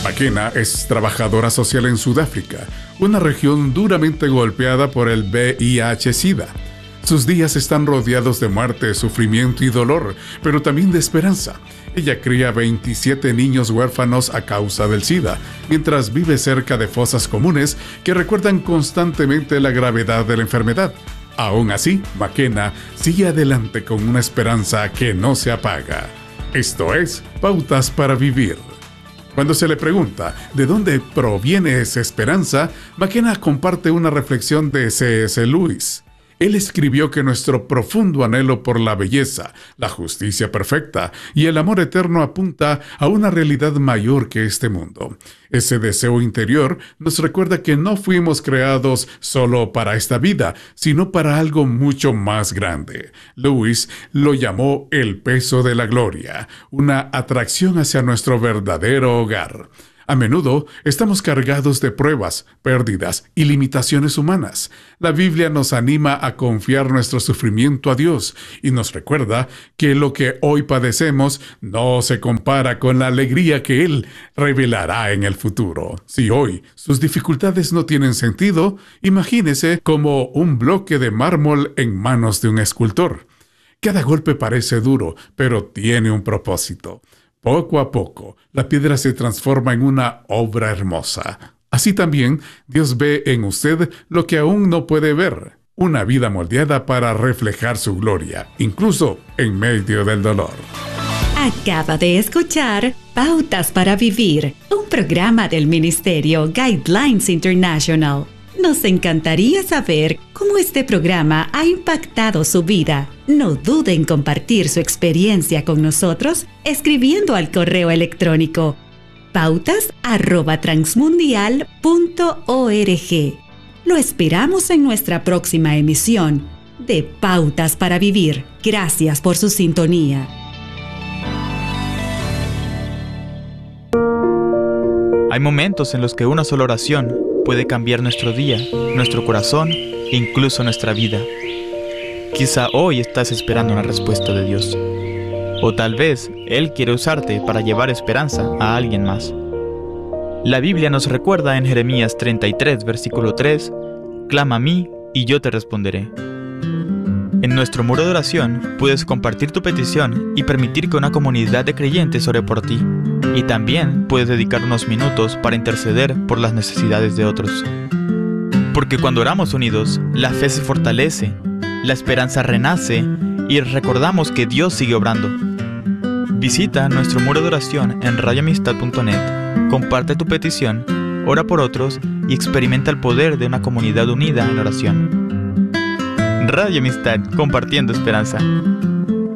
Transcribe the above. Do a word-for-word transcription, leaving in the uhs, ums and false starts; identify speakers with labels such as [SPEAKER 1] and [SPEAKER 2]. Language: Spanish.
[SPEAKER 1] Makena es trabajadora social en Sudáfrica, una región duramente golpeada por el V I H-Sida. Sus días están rodeados de muerte, sufrimiento y dolor, pero también de esperanza. Ella cría veintisiete niños huérfanos a causa del SIDA, mientras vive cerca de fosas comunes que recuerdan constantemente la gravedad de la enfermedad. Aún así, Makena sigue adelante con una esperanza que no se apaga. Esto es Pautas para Vivir. Cuando se le pregunta de dónde proviene esa esperanza, Makena comparte una reflexión de C S Lewis. Él escribió que nuestro profundo anhelo por la belleza, la justicia perfecta y el amor eterno apunta a una realidad mayor que este mundo. Ese deseo interior nos recuerda que no fuimos creados solo para esta vida, sino para algo mucho más grande. Lewis lo llamó el peso de la gloria, una atracción hacia nuestro verdadero hogar. A menudo estamos cargados de pruebas, pérdidas y limitaciones humanas. La Biblia nos anima a confiar nuestro sufrimiento a Dios y nos recuerda que lo que hoy padecemos no se compara con la alegría que Él revelará en el futuro. Si hoy sus dificultades no tienen sentido, imagínese como un bloque de mármol en manos de un escultor. Cada golpe parece duro, pero tiene un propósito. Poco a poco, la piedra se transforma en una obra hermosa. Así también, Dios ve en usted lo que aún no puede ver, una vida moldeada para reflejar su gloria, incluso en medio del dolor.
[SPEAKER 2] Acaba de escuchar Pautas para Vivir, un programa del Ministerio Guidelines International. Nos encantaría saber cómo este programa ha impactado su vida. No dude en compartir su experiencia con nosotros escribiendo al correo electrónico pautas arroba transmundial punto org. Lo esperamos en nuestra próxima emisión de Pautas para Vivir. Gracias por su sintonía.
[SPEAKER 3] Hay momentos en los que una sola oración puede cambiar nuestro día, nuestro corazón e incluso nuestra vida. Quizá hoy estás esperando una respuesta de Dios. O tal vez Él quiere usarte para llevar esperanza a alguien más. La Biblia nos recuerda en Jeremías treinta y tres, versículo tres, «Clama a mí y yo te responderé». En nuestro muro de oración puedes compartir tu petición y permitir que una comunidad de creyentes ore por ti. Y también puedes dedicar unos minutos para interceder por las necesidades de otros. Porque cuando oramos unidos, la fe se fortalece, la esperanza renace y recordamos que Dios sigue obrando. Visita nuestro muro de oración en radio amistad punto net, comparte tu petición, ora por otros y experimenta el poder de una comunidad unida en oración. Radio Amistad, compartiendo esperanza.